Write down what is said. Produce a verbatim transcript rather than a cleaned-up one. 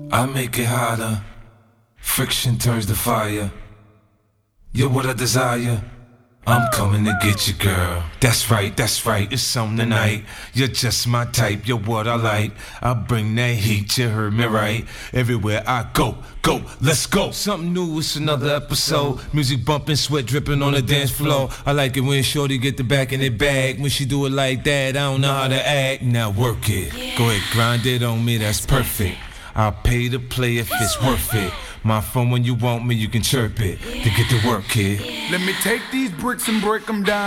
I make it hotter. Friction turns to fire. You're what I desire. I'm coming to get you, girl. That's right, that's right, it's on tonight. You're just my type, you're what I like. I bring that heat, you heard me right. Everywhere I go, go, let's go. Something new, it's another episode. Music bumping, sweat dripping on the dance floor. I like it when shorty get the back in the bag. When she do it like that, I don't know how to act. Now work it, go ahead, grind it on me, that's perfect. I'll pay to play if it's worth it. My phone when you want me, you can chirp it. To get to work, kid. Let me take these bricks and break them down.